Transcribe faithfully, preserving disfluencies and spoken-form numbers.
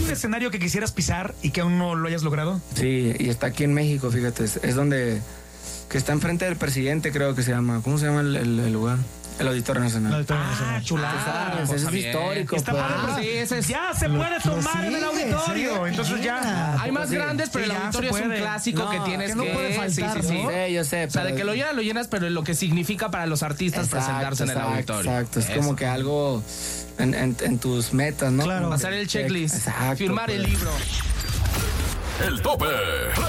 un escenario que quisieras pisar y que aún no lo hayas logrado? Sí, y está aquí en México, fíjate, es, es donde, que está enfrente del presidente, creo que se llama, ¿cómo se llama el, el, el lugar? El Auditorio Nacional. El Auditorio Ah, Nacional. chulada. Ese Cosa es bien. histórico. Está pues. padre, Ah, pero sí, ese es- ya se puede tomar en el auditorio. Entonces ya. Hay más Sí. grandes, pero Sí, el ya auditorio se es un puede. clásico No, que tienes que no que... puede faltar, sí, sí, sí. ¿no? Sí, yo sé. O sea, de pero- que lo llenas, lo llenas, pero lo que significa para los artistas Exacto, presentarse en el exacto, auditorio. Exacto, es Eso. como que algo en, en, en tus metas, ¿no? Claro. Como Pasar que- el checklist, Exacto, firmar pues. el libro. El tope.